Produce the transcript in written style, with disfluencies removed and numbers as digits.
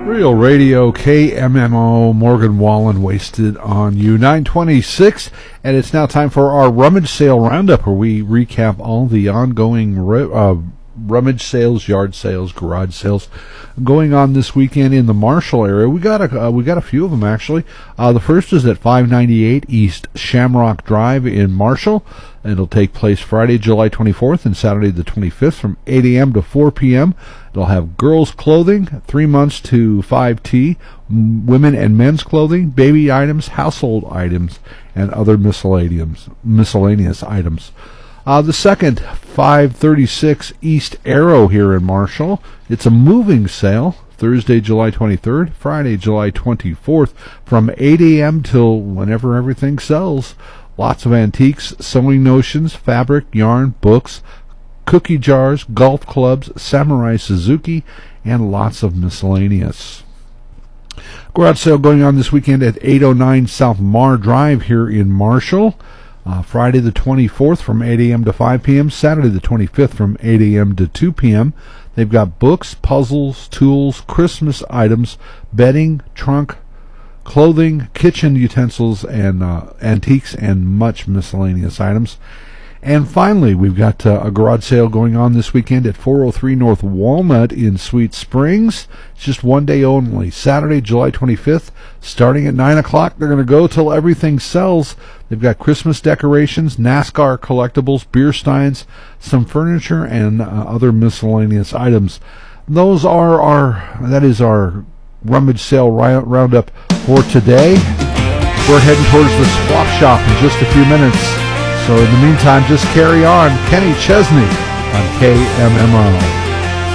Real Radio, KMMO, Morgan Wallen, Wasted on You, 926, and it's now time for our Rummage Sale Roundup, where we recap all the ongoing rummage sales, yard sales, garage sales going on this weekend in the Marshall area. We got a few of them, actually. The first is at 598 East Shamrock Drive in Marshall. It'll take place Friday, July 24th and Saturday the 25th from 8 a.m. to 4 p.m. It'll have girls' clothing, 3 months to 5T, women and men's clothing, baby items, household items, and other miscellaneous items. The second, 536 East Arrow here in Marshall. It's a moving sale, Thursday, July 23rd, Friday, July 24th, from 8 a.m. till whenever everything sells. Lots of antiques, sewing notions, fabric, yarn, books, cookie jars, golf clubs, Samurai Suzuki, and lots of miscellaneous. Garage sale going on this weekend at 809 South Mar Drive here in Marshall. Friday the 24th from 8 a.m. to 5 p.m. Saturday the 25th from 8 a.m. to 2 p.m. They've got books, puzzles, tools, Christmas items, bedding, trunk, clothing, kitchen utensils, and antiques, and much miscellaneous items. And finally, we've got a garage sale going on this weekend at 403 North Walnut in Sweet Springs. It's just one day only, Saturday, July 25th, starting at 9 o'clock. They're going to go till everything sells. They've got Christmas decorations, NASCAR collectibles, beer steins, some furniture, and other miscellaneous items. That is our rummage sale roundup for today. We're heading towards the swap shop in just a few minutes. So in the meantime, just carry on. Kenny Chesney on KMMO.